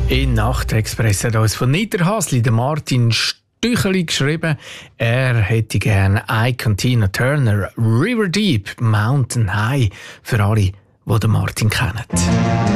In Nachtexpress hat uns von Niederhasli der Martin Stücheli geschrieben, er hätte gerne Ike Tina Turner, River Deep, Mountain High, für alle, die den Martin kennen.